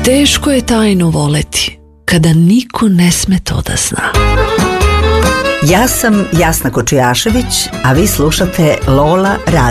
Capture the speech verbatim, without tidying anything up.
Teško je tajnu voleti kada niko ne sme to da zna. Ja sam Jasna Kočijašević, a vi slušate Lola Radio.